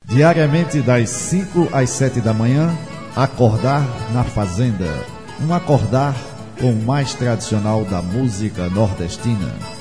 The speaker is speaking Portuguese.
Diariamente das 5 às 7 da manhã, Acordar na Fazenda. Um acordar com o mais tradicional da música nordestina.